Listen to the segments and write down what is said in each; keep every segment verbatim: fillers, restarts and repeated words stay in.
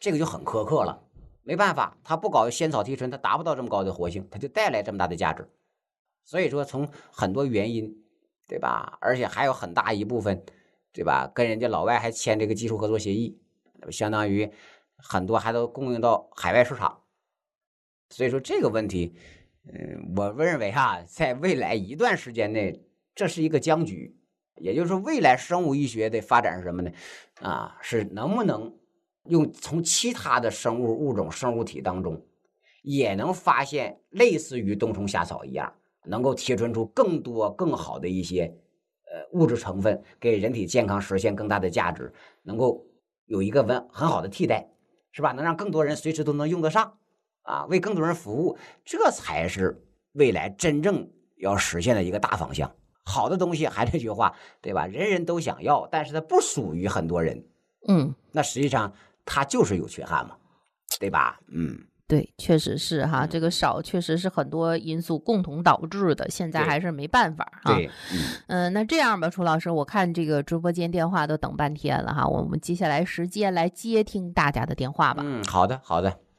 这个就很苛刻了。没办法，他不搞仙草提纯，他达不到这么高的活性，他就带来这么大的价值。所以说从很多原因，对吧？而且还有很大一部分，对吧？跟人家老外还签这个技术合作协议，相当于很多还都供应到海外市场。所以说这个问题，嗯，我认为哈，在未来一段时间内，这是一个僵局。也就是说，未来生物医学的发展是什么呢？啊，是能不能用从其他的生物物种、生物体当中，也能发现类似于冬虫夏草一样，能够提纯出更多更好的一些呃物质成分，给人体健康实现更大的价值，能够有一个很很好的替代，是吧？能让更多人随时都能用得上啊，为更多人服务，这才是未来真正要实现的一个大方向。好的东西还是这句话，对吧？人人都想要，但是它不属于很多人。 嗯， 那实际上它就是有缺憾嘛，对吧？嗯， 对，确实是哈， 嗯这个少确实是很多因素共同导致的，现在对还是没办法哈。 对，嗯， 嗯，那这样吧，楚老师，我看这个直播间电话都等半天了哈，我们接下来时间来接听大家的电话吧。 嗯，好的，好的。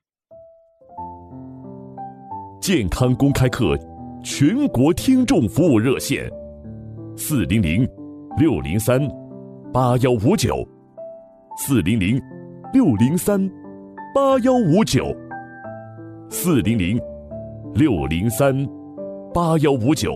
健康公开课全国听众服务热线：四零零六零三八幺五九，四零零六零三八幺五九，四零零六零三八幺五九。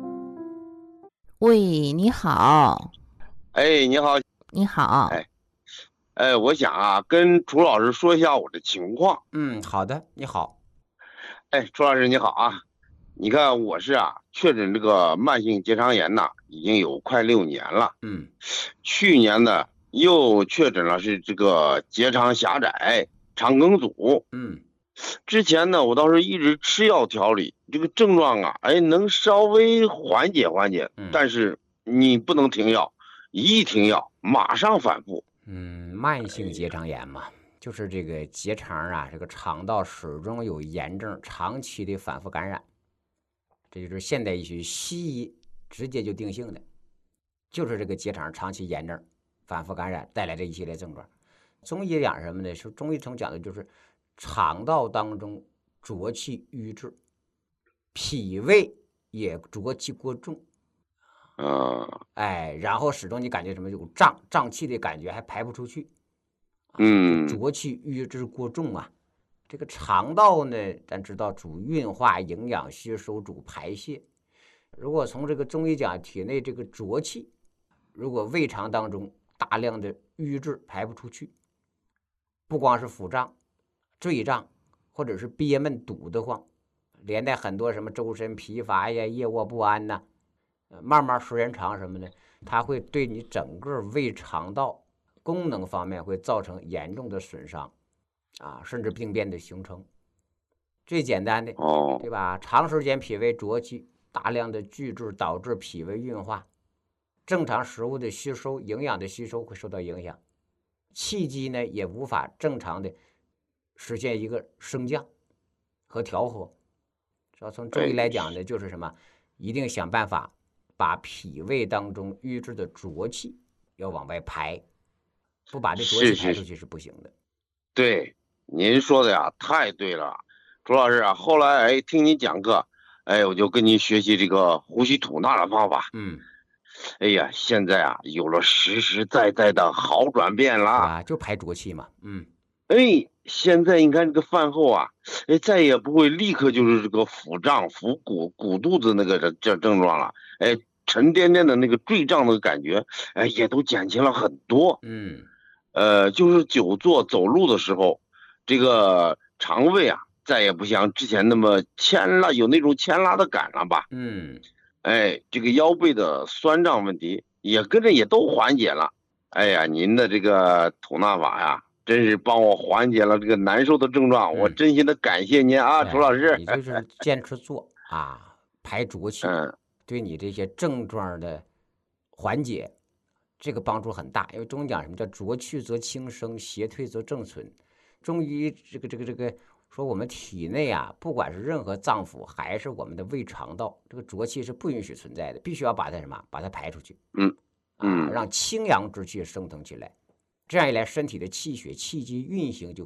喂，你好， 哎，你好， 你好， 哎哎，我想啊，跟楚老师说一下我的情况。 嗯，好的，你好。 哎，楚老师你好啊，你看我是啊，确诊这个慢性结肠炎呐，已经有快六年了。 嗯去年呢，又确诊了是这个结肠狭窄、肠梗阻。 嗯之前呢，我倒是一直吃药调理，这个症状啊，哎，能稍微缓解缓解， 嗯但是你不能停药，一停药马上反复。 嗯，慢性结肠炎嘛，就是这个结肠啊，这个肠道始终有炎症，长期的反复感染，这就是现代医学西医直接就定性的，就是这个结肠长期炎症、反复感染带来的一系列症状。中医讲什么呢？是中医常讲的就是肠道当中浊气瘀滞，脾胃也浊气过重。 嗯哎，然后始终你感觉什么有胀胀气的感觉，还排不出去， 嗯浊气瘀滞过重啊。这个肠道呢，咱知道主运化、营养吸收、主排泄。如果从这个中医讲，体内这个浊气，如果胃肠当中大量的瘀滞排不出去，不光是腹胀、坠胀，或者是憋闷堵得慌，连带很多什么周身疲乏呀、夜卧不安呐。慢慢时间长什么呢？它会对你整个胃肠道功能方面会造成严重的损伤，啊，甚至病变的形成。最简单的， 哦， 对吧？长时间脾胃浊气，大量的聚滞导致脾胃运化，正常食物的吸收、营养的吸收会受到影响，气机呢也无法正常的实现一个升降和调和。主要从中医来讲呢，就是什么？一定想办法把脾胃当中瘀滞的浊气要往外排，不把这浊气排出去是不行的。 对，您说的呀，太对了，朱老师啊。后来哎，听你讲课，哎，我就跟您学习这个呼吸吐纳的方法。 嗯， 哎呀，现在啊，有了实实在在的好转变了。 啊，就排浊气嘛。嗯， 哎，现在你看这个饭后啊，哎，再也不会立刻就是这个腹胀、腹鼓、鼓肚子那个这这症状了。哎，沉甸甸的那个坠胀的感觉，哎，也都减轻了很多。 嗯， 呃，就是久坐走路的时候，这个肠胃啊，再也不像之前那么牵拉，有那种牵拉的感了吧？ 嗯， 哎，这个腰背的酸胀问题也跟着也都缓解了。哎呀，您的这个吐纳法呀，真是帮我缓解了这个难受的症状， 嗯、 我真心的感谢您啊，楚老师。 你就是坚持做啊，排浊气， 嗯， 对你这些症状的缓解，这个帮助很大。因为中医讲什么叫浊去则轻生，邪退则正存。中医这个这个这个说我们体内啊，不管是任何脏腑还是我们的胃肠道，这个浊气是不允许存在的，必须要把它什么，把它排出去。 嗯啊， 嗯让清阳之气升腾起来，这样一来，身体的气血气机运行就